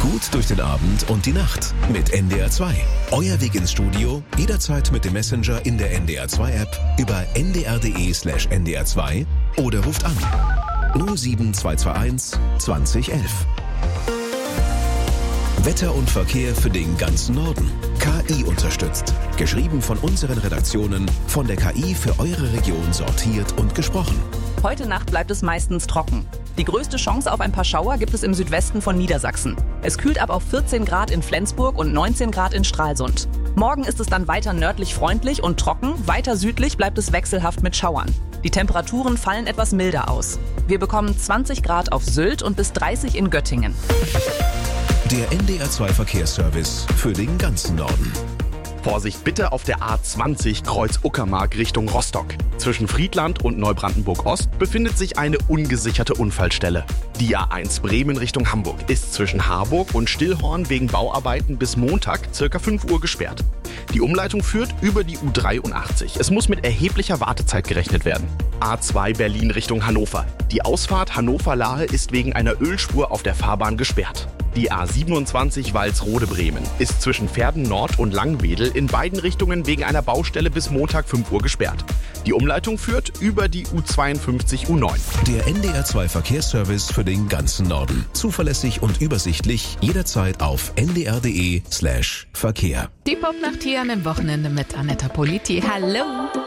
Gut durch den Abend und die Nacht mit NDR 2. Euer Weg ins Studio, jederzeit mit dem Messenger in der NDR 2 App über ndr.de/ndr 2 oder ruft an 07221 2011. Wetter und Verkehr für den ganzen Norden. KI unterstützt. Geschrieben von unseren Redaktionen, von der KI für eure Region sortiert und gesprochen. Heute Nacht bleibt es meistens trocken. Die größte Chance auf ein paar Schauer gibt es im Südwesten von Niedersachsen. Es kühlt ab auf 14 Grad in Flensburg und 19 Grad in Stralsund. Morgen ist es dann weiter nördlich freundlich und trocken, weiter südlich bleibt es wechselhaft mit Schauern. Die Temperaturen fallen etwas milder aus. Wir bekommen 20 Grad auf Sylt und bis 30 in Göttingen. Der NDR 2 Verkehrsservice für den ganzen Norden. Vorsicht bitte auf der A20 Kreuz Uckermark Richtung Rostock. Zwischen Friedland und Neubrandenburg-Ost befindet sich eine ungesicherte Unfallstelle. Die A1 Bremen Richtung Hamburg ist zwischen Harburg und Stillhorn wegen Bauarbeiten bis Montag ca. 5 Uhr gesperrt. Die Umleitung führt über die U83. Es muss mit erheblicher Wartezeit gerechnet werden. A2 Berlin Richtung Hannover. Die Ausfahrt Hannover-Lahe ist wegen einer Ölspur auf der Fahrbahn gesperrt. Die A27 Walsrode-Bremen ist zwischen Verden Nord und Langwedel in beiden Richtungen wegen einer Baustelle bis Montag 5 Uhr gesperrt. Die Umleitung führt über die U52 U9. Der NDR 2 Verkehrsservice für den ganzen Norden. Zuverlässig und übersichtlich, jederzeit auf ndr.de/Verkehr. Die Popnacht hier an dem Wochenende mit Anetta Politi. Hallo!